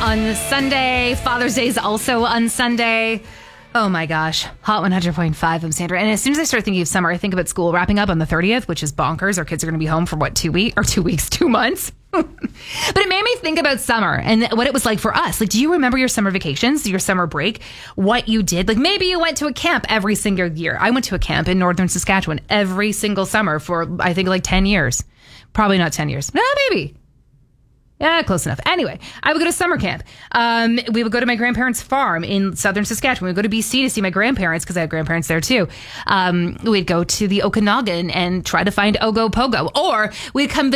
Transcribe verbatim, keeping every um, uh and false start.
on Sunday. Father's Day is also on Sunday. Oh my gosh. Hot one hundred point five. I'm Sandra. And as soon as I start thinking of summer, I think about school wrapping up on the thirtieth, which is bonkers. Our kids are going to be home for what, two weeks or two weeks, two months. But it made me think about summer and what it was like for us. Like, do you remember your summer vacations, your summer break, what you did? Like, maybe you went to a camp every single year. I went to a camp in northern Saskatchewan every single summer for, I think, like ten years. Probably not ten years. No, maybe. Yeah, close enough. Anyway, I would go to summer camp. Um, we would go to my grandparents' farm in southern Saskatchewan. We would go to B C to see my grandparents because I have grandparents there too. Um, we'd go to the Okanagan and try to find Ogopogo. Or we'd come